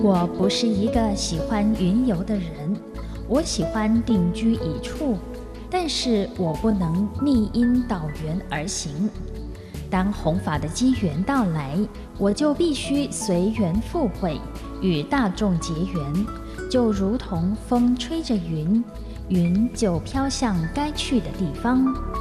我不是一个喜欢云游的人，我喜欢定居一处，但是我不能逆因导缘而行。当弘法的机缘到来，我就必须随缘赴会，与大众结缘，就如同风吹着云，云就飘向该去的地方。